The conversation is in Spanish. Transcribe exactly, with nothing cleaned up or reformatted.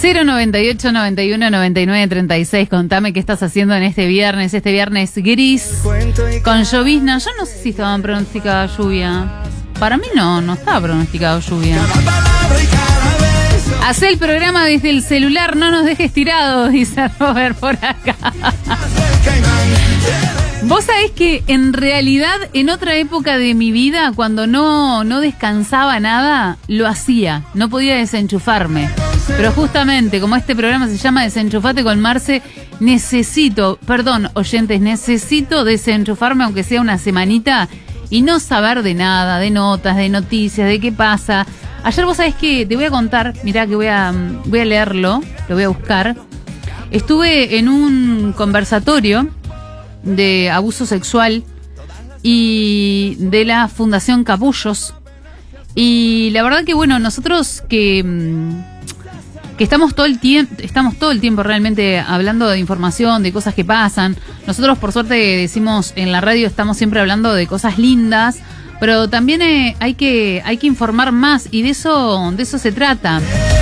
cero noventa y ocho, noventa y uno, noventa y nueve, treinta y seis. Contame qué estás haciendo en este viernes, este viernes gris, con llovizna. Yo no sé si estaban pronosticada lluvia. Para mí no, no estaba pronosticado lluvia. Hacé el programa desde el celular, no nos dejes tirados, dice Robert por acá. Vos sabés que en realidad en otra época de mi vida, cuando no, no descansaba nada, lo hacía, no podía desenchufarme. Pero justamente, como este programa se llama Desenchufate con Marce, necesito, perdón, oyentes, necesito desenchufarme aunque sea una semanita y no saber de nada, de notas, de noticias, de qué pasa. Ayer vos sabés que te voy a contar, mirá que voy a, voy a leerlo, lo voy a buscar. Estuve en un conversatorio de abuso sexual y de la Fundación Capullos. Y la verdad que bueno, nosotros que, que estamos todo el tiempo, estamos todo el tiempo realmente hablando de información, de cosas que pasan. Nosotros por suerte decimos en la radio, estamos siempre hablando de cosas lindas, pero también eh, hay que hay que informar más y de eso de eso se trata.